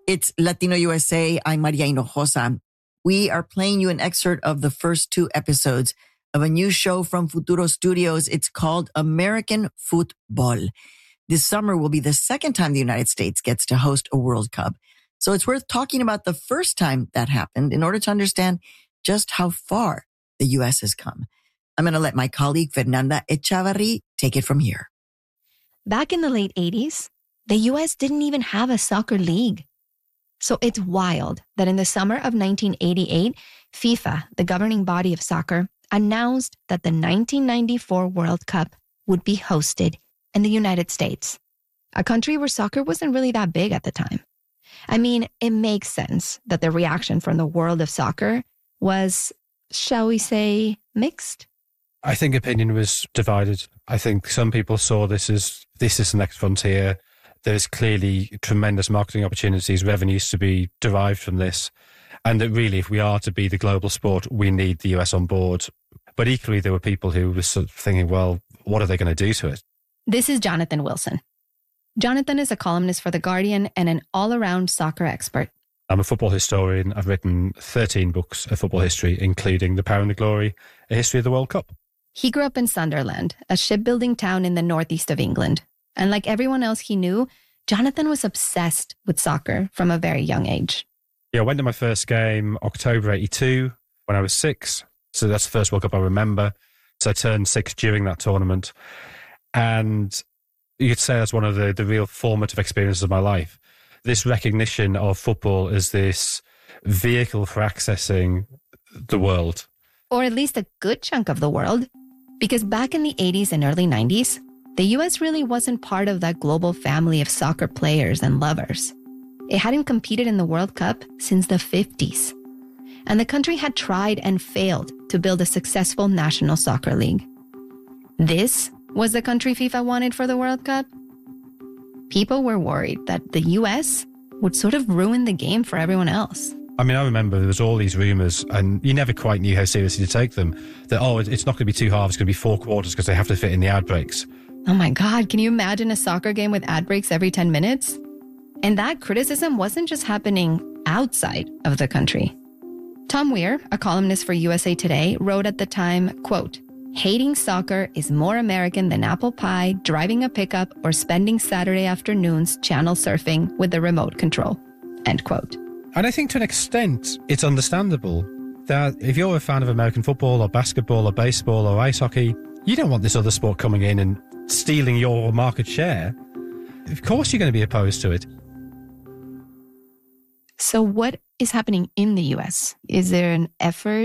It's Latino USA. I'm Maria Hinojosa. We are playing you an excerpt of the first 2 episodes of a new show from Futuro Studios. It's called American Football. This summer will be the second time the United States gets to host a World Cup. So it's worth talking about the first time that happened in order to understand just how far the U.S. has come. I'm going to let my colleague Fernanda Echavarri take it from here. Back in the late 80s, the U.S. didn't even have a soccer league. So it's wild that in the summer of 1988, FIFA, the governing body of soccer, announced that the 1994 World Cup would be hosted in the United States, a country where soccer wasn't really that big at the time. I mean, it makes sense that the reaction from the world of soccer was, shall we say, mixed? I think opinion was divided. I think some people saw this is the next frontier. There's clearly tremendous marketing opportunities, revenues to be derived from this. And that really, if we are to be the global sport, we need the US on board. But equally, there were people who were sort of thinking, well, what are they going to do to it? This is Jonathan Wilson. Jonathan is a columnist for The Guardian and an all-around soccer expert. I'm a football historian. I've written 13 books of football history, including The Power and the Glory, A History of the World Cup. He grew up in Sunderland, a shipbuilding town in the northeast of England. And like everyone else he knew, Jonathan was obsessed with soccer from a very young age. Yeah, I went to my first game October 82 when I was 6. So that's the first World Cup I remember. So I turned 6 during that tournament. And you could say that's one of the real formative experiences of my life. This recognition of football as this vehicle for accessing the world. Or at least a good chunk of the world. Because back in the 80s and early 90s, the U.S. really wasn't part of that global family of soccer players and lovers. It hadn't competed in the World Cup since the 50s. And the country had tried and failed to build a successful national soccer league. This was the country FIFA wanted for the World Cup? People were worried that the U.S. would sort of ruin the game for everyone else. I mean, I remember there was all these rumours, and you never quite knew how seriously to take them, that, it's not going to be 2 halves, it's going to be 4 quarters because they have to fit in the ad breaks. Oh my God, can you imagine a soccer game with ad breaks every 10 minutes? And that criticism wasn't just happening outside of the country. Tom Weir, a columnist for USA Today, wrote at the time, quote, "Hating soccer is more American than apple pie, driving a pickup, or spending Saturday afternoons channel surfing with the remote control," end quote. And I think to an extent, it's understandable that if you're a fan of American football or basketball or baseball or ice hockey, you don't want this other sport coming in and stealing your market share. Of course you're going to be opposed to it. So what is happening in the U.S.? Is there an effort